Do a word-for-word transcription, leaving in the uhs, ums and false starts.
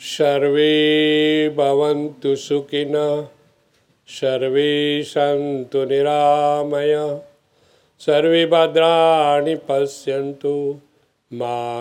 સર્વે ભવન્તુ સુખિનઃ, સર્વે સંતુ નિરામયા, સર્વે ભદ્રાણિ પશ્યન્તુ મા